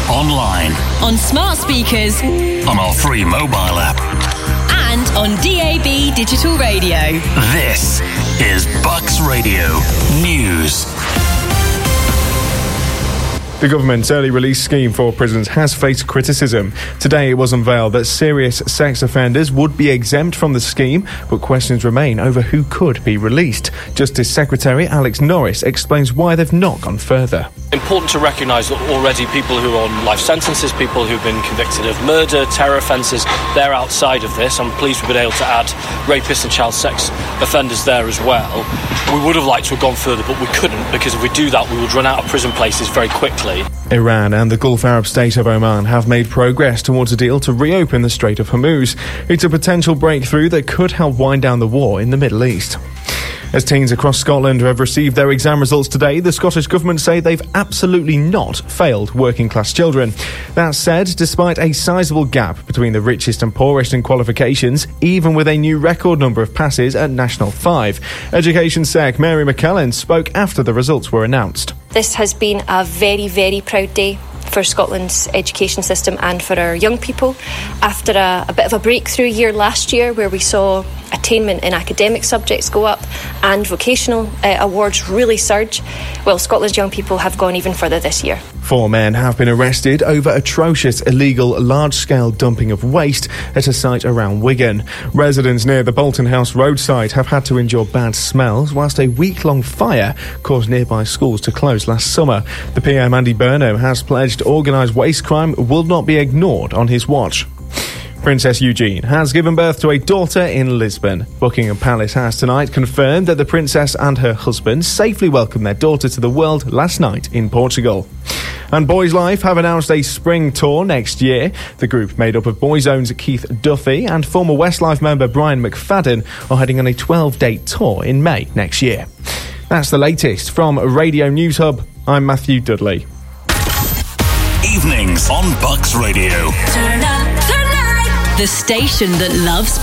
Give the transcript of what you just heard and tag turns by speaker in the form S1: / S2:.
S1: online,
S2: on smart speakers,
S1: on our free mobile app,
S2: and on DAB digital radio.
S1: This is Bucks Radio News.
S3: The government's early release scheme for prisons has faced criticism. Today it was unveiled that serious sex offenders would be exempt from the scheme, but questions remain over who could be released. Justice Secretary Alex Norris explains why they've not gone further.
S4: Important to recognise that already people who are on life sentences, people who've been convicted of murder, terror offences, they're outside of this. I'm pleased we've been able to add rapists and child sex offenders there as well. We would have liked to have gone further, but we couldn't, because if we do that, we would run out of prison places very quickly.
S3: Iran and the Gulf Arab state of Oman have made progress towards a deal to reopen the Strait of Hormuz. It's a potential breakthrough that could help wind down the war in the Middle East. As teens across Scotland have received their exam results today, the Scottish Government say they've absolutely not failed working-class children. That said, despite a sizable gap between the richest and poorest in qualifications, even with a new record number of passes at National 5, Education Sec Mary McKellen spoke after the results were announced.
S5: This has been a very, very proud day for Scotland's education system and for our young people. After a bit of a breakthrough year last year where we saw attainment in academic subjects go up and vocational awards really surge, well, Scotland's young people have gone even further this year.
S3: 4 men have been arrested over atrocious illegal large-scale dumping of waste at a site around Wigan. Residents near the Bolton House roadside have had to endure bad smells whilst a week-long fire caused nearby schools to close last summer. The PM Andy Burnham has pledged organised waste crime will not be ignored on his watch. Princess Eugenie has given birth to a daughter in Lisbon. Buckingham Palace has tonight confirmed that the princess and her husband safely welcomed their daughter to the world last night in Portugal. And Boys Life have announced a spring tour next year. The group, made up of Boyzone's Keith Duffy and former Westlife member Brian McFadden, are heading on a 12-date tour in May next year. That's the latest from Radio News Hub. I'm Matthew Dudley.
S1: Evenings on Bucks Radio.
S2: Turn up the night. The station that loves